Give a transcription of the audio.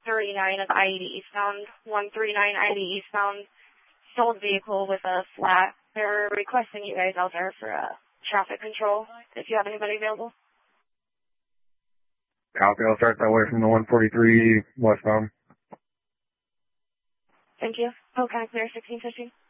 139 of I-80 eastbound. 139 I-80 eastbound. Sold vehicle with a flat. They're requesting you guys out there for traffic control if you have anybody available. Copy. I'll start that way from the 143 westbound. Thank you. Oh, can I clear 1615?